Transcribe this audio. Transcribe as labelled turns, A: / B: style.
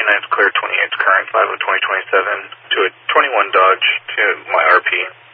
A: 29's clear, 28's current, 5 of 2027 to a 21 Dodge to my RP.